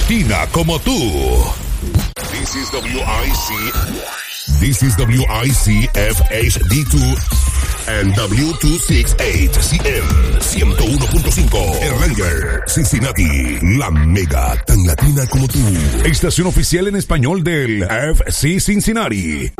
latina como tú. This is WIC FHD2 and W268CM 101.5 Erlanger, Cincinnati, la mega tan latina como tú. Estación oficial en español del FC Cincinnati.